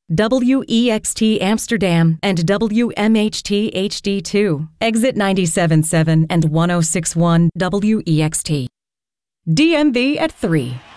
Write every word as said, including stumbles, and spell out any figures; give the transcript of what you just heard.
W E X T Amsterdam and W M H T H D two, exit ninety-seven point seven and one oh six point one W E X T. D M V at three.